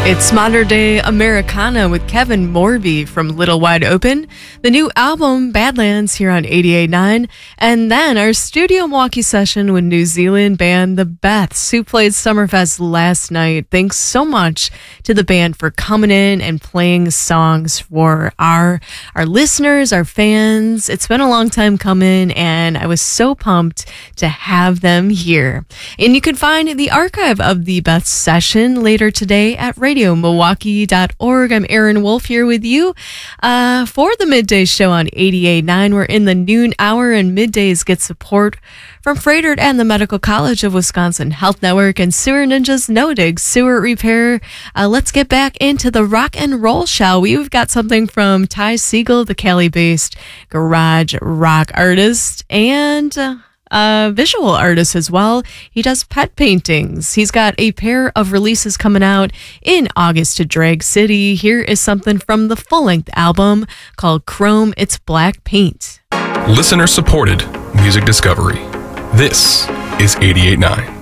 It's Modern Day Americana with Kevin Morby from Little Wide Open, the new album Badlands here on 88.9, and then our Studio Milwaukee session with New Zealand band The Beths, who played Summerfest last night. Thanks so much to the band for coming in and playing songs for our listeners, our fans. It's been a long time coming, and I was so pumped to have them here. And you can find the archive of The Beths session later today at RadioMilwaukee.org. I'm Erin Wolf here with you for the Midday Show on 88.9. We're in the noon hour, and middays get support from Froedtert and the Medical College of Wisconsin Health Network and Sewer Ninjas No Dig Sewer Repair. Let's get back into the rock and roll, shall we? We've got something from Ty Segall, the Cali-based garage rock artist and visual artist as well. He does pet paintings. He's got a pair of releases coming out in August to Drag City. Here is something from the full-length album called Chrome It's Black Paint. Listener supported music discovery. This is 88.9.